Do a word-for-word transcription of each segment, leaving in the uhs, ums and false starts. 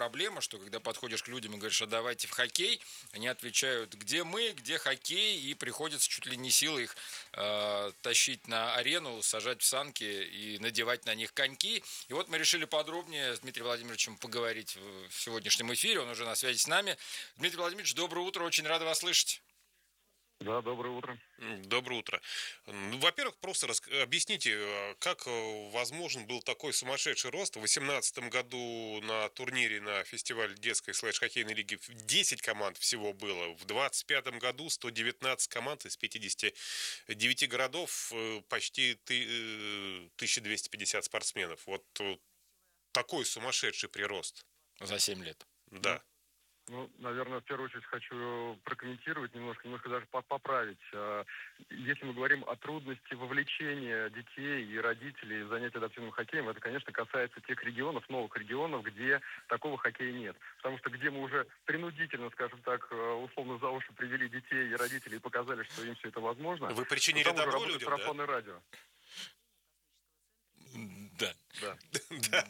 проблема, что когда подходишь к людям и говоришь, а давайте в хоккей, они отвечают, где мы, где хоккей, и приходится чуть ли не силой их э, тащить на арену, сажать в санки и надевать на них коньки. И вот мы решили подробнее с Дмитрием Владимировичем поговорить в сегодняшнем эфире, он уже на связи с нами. Дмитрий Владимирович, доброе утро, очень рада вас слышать. Да, доброе утро. Доброе утро. Ну, во-первых, просто рас... объясните, как возможен был такой сумасшедший рост. В две тысячи восемнадцатом году на турнире на фестивале детской слэш-хоккейной лиги десять команд всего было. В двадцать пятом году сто девятнадцать команд из пятидесяти девяти городов, почти тысяча двести пятьдесят спортсменов. Вот такой сумасшедший прирост. За семь лет. Да. Ну, наверное, в первую очередь хочу прокомментировать немножко, немножко даже поправить. Если мы говорим о трудности вовлечения детей и родителей в занятия адаптивным хоккеем, это, конечно, касается тех регионов, новых регионов, где такого хоккея нет. Потому что где мы уже принудительно, скажем так, условно за уши привели детей и родителей и показали, что им все это возможно. Вы причинили добро людям, да? Сарафанное радио. Да. Да. Да.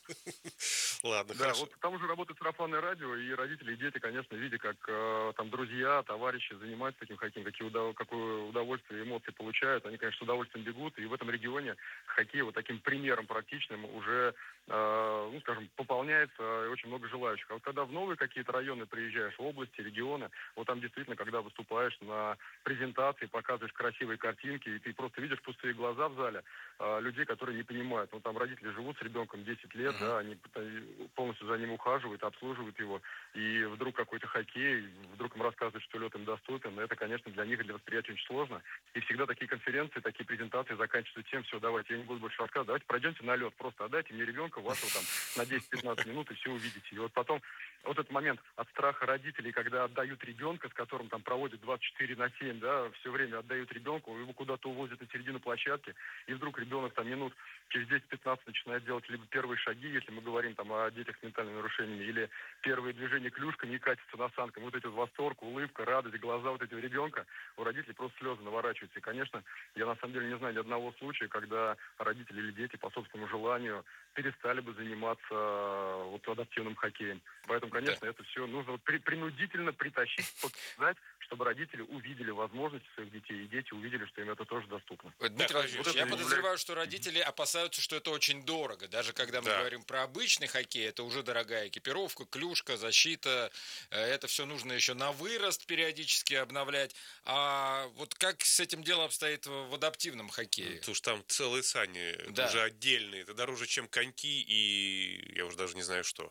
Ладно, да, хорошо. вот там уже работает сарафанное радио, и родители, и дети, конечно, видя, как э, там друзья, товарищи занимаются таким хоккеем, какие удов... какое удовольствие и эмоции получают, они, конечно, с удовольствием бегут, и в этом регионе хоккей вот таким примером практичным уже, э, ну, скажем, пополняется, и очень много желающих. А вот когда в новые какие-то районы приезжаешь, в области, регионы, вот там действительно, когда выступаешь на презентации, показываешь красивые картинки, и ты просто видишь пустые глаза в зале э, людей, которые не понимают. Ну, там родители живут с ребенком десять лет, uh-huh. да, они полностью за ним ухаживают, обслуживают его, и вдруг какой-то хоккей, вдруг им рассказывают, что лед им доступен, это, конечно, для них и для восприятия очень сложно. И всегда такие конференции, такие презентации заканчиваются тем, все, давайте, я не буду больше рассказывать, давайте пройдемте на лед, просто отдайте мне ребенка вашего там на десять-пятнадцать минут, и все увидите. И вот потом, вот этот момент от страха родителей, когда отдают ребенка, с которым там проводят двадцать четыре на семь, да, все время отдают ребенку, его куда-то увозят на середину площадки, и вдруг ребенок там минут через десять-пятнадцать начинает делать либо первые шаги, если мы говорим там о детях с ментальными нарушениями, или первые движения клюшками и катятся на санках. Вот эти вот восторг, улыбка, радость, глаза вот этого ребенка, у родителей просто слезы наворачиваются. И, конечно, я на самом деле не знаю ни одного случая, когда родители или дети по собственному желанию перестали бы заниматься вот адаптивным хоккеем. Поэтому, конечно, да. это все нужно вот при, принудительно притащить, показать, чтобы родители увидели возможности своих детей, и дети увидели, что им это тоже доступно. Дмитрий Владимирович, вот я подозреваю, что родители опасаются, что это очень дорого. Даже когда мы да. говорим про обычный хоккей, это уже дорогая экипировка, клюшка, защита. Это все нужно еще на вырост периодически обновлять. А вот как с этим делом обстоит в адаптивном хоккее? Потому что там целые сани, да. уже отдельные. Это дороже, чем коньки, и я уже даже не знаю что.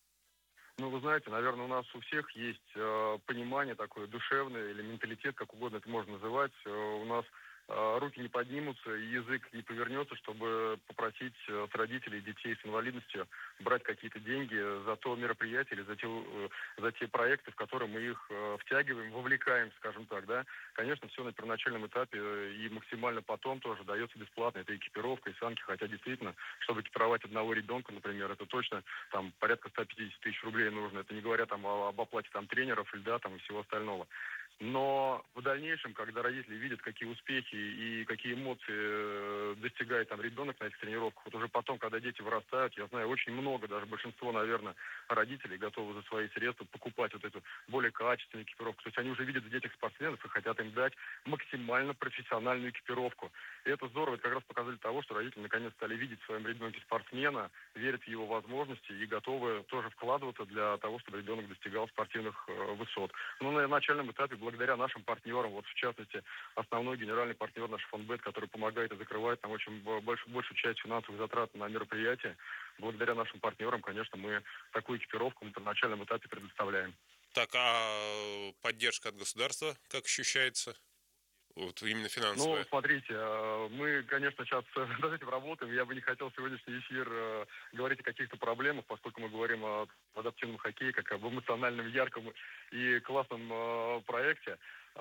Ну, вы знаете, наверное, у нас у всех есть э, понимание такое душевное или менталитет, как угодно это можно называть. Э, у нас э, руки не поднимутся и язык не повернется, чтобы попросить э, с родителей детей с инвалидностью брать какие-то деньги за то мероприятие или за те, э, за те проекты, в которые мы их э, втягиваем, вовлекаем, скажем так, да. Конечно, все на первоначальном этапе э, и максимально потом тоже дается бесплатно. Это экипировка и санки, хотя действительно, чтобы экипировать одного ребенка, например, это точно там порядка сто пятьдесят тысяч рублей нужно. Это не говоря там об оплате там тренеров, льда там и всего остального. Но в дальнейшем, когда родители видят, какие успехи и какие эмоции достигает там ребенок на этих тренировках, вот уже потом, когда дети вырастают, я знаю, очень много, даже большинство, наверное, родителей готовы за свои средства покупать вот эту более качественную экипировку. То есть они уже видят в детях спортсменов и хотят им дать максимально профессиональную экипировку. И это здорово, это как раз показатель того, что родители наконец стали видеть в своем ребенке спортсмена, верят в его возможности и готовы тоже вкладываться для того, чтобы ребенок достигал спортивных э, высот. Но на начальном этапе, благодаря нашим партнерам, вот в частности, основной генеральный партнер наш Фонбет, который помогает и закрывает нам очень большую, большую часть финансовых затрат на мероприятие, благодаря нашим партнерам, конечно, мы такую экипировку на начальном этапе предоставляем. Так, а поддержка от государства как ощущается? Вот именно финансовая. Ну, смотрите, мы, конечно, сейчас над этим работаем. Я бы не хотел сегодняшний эфир говорить о каких-то проблемах, поскольку мы говорим о адаптивном хоккее, как об эмоциональном, ярком и классном проекте.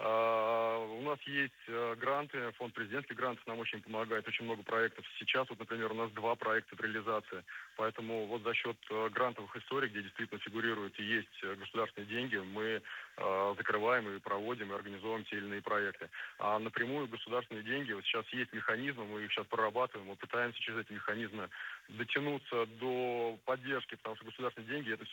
У нас есть гранты, фонд президентских грантов нам очень помогает, очень много проектов. Сейчас, вот, например, у нас два проекта в реализации. Поэтому вот за счет грантовых историй, где действительно фигурируют и есть государственные деньги, мы закрываем и проводим, и организовываем те или иные проекты. А напрямую государственные деньги, вот сейчас есть механизмы, мы их сейчас прорабатываем, мы пытаемся через эти механизмы дотянуться до поддержки, потому что государственные деньги, это